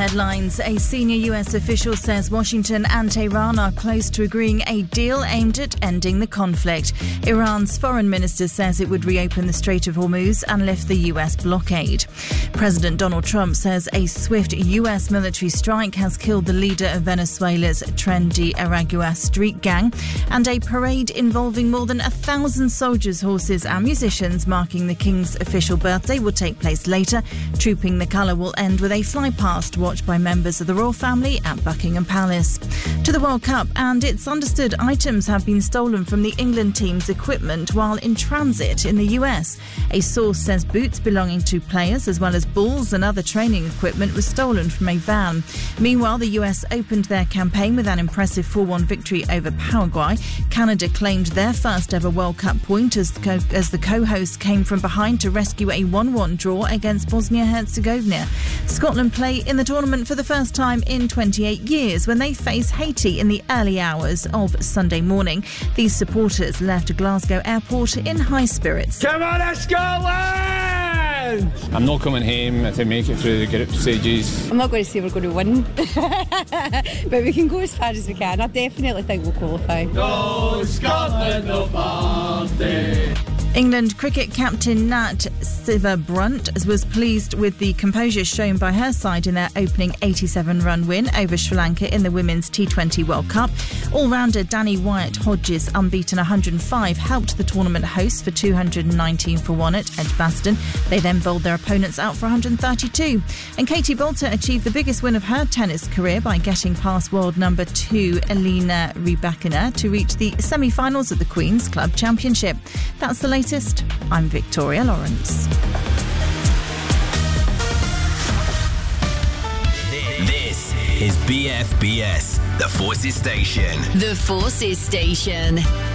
headlines. A senior US official says Washington and Tehran are close to agreeing a deal aimed at ending the conflict. Iran's foreign minister says it would reopen the Strait of Hormuz and lift the US blockade. President Donald Trump says a swift US military strike has killed the leader of Venezuela's Tren de Aragua street gang, and a parade involving more than 1,000 soldiers, horses and musicians marking the King's official birthday will take place later. Trooping the Colour will end with a fly-past watched by members of the royal family at Buckingham Palace. To the World Cup, and it's understood items have been stolen from the England team's equipment while in transit in the US. A source says boots belonging to players as well as balls and other training equipment was stolen from a van. Meanwhile, the US opened their campaign with an impressive 4-1 victory over Paraguay. Canada claimed their first ever World Cup point as the co-host came from behind to rescue a 1-1 draw against Bosnia-Herzegovina. Scotland play in the tournament for the first time in 28 years when they face Haiti in the early hours of Sunday morning. These supporters left Glasgow Airport in high spirits. Come on, Scotland! I'm not coming home if they make it through the group stages. I'm not going to say we're going to win, but we can go as far as we can. I definitely think we'll qualify. Go Scotland, no party! England cricket captain Nat Sciver-Brunt was pleased with the composure shown by her side in their opening 87-run win over Sri Lanka in the Women's T20 World Cup. All-rounder Danny Wyatt-Hodges' unbeaten 105 helped the tournament hosts for 219 for 1 at Edgbaston. They then bowled their opponents out for 132. And Katie Boulter achieved the biggest win of her tennis career by getting past world number 2 Elena Rybakina to reach the semi-finals of the Queen's Club Championship. That's the latest. I'm Victoria Lawrence. This is BFBS, the Forces Station. The Forces Station.